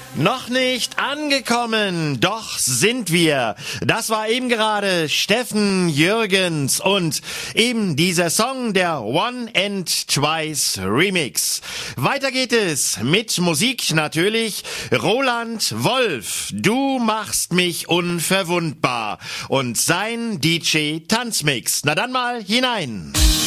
Noch nicht angekommen, doch sind wir. Das war eben gerade Steffen Jürgens und eben dieser Song, der One and Twice Remix. Weiter geht es mit Musik natürlich. Roland Wolf, du machst mich unverwundbar und sein DJ Tanzmix. Na dann mal hinein.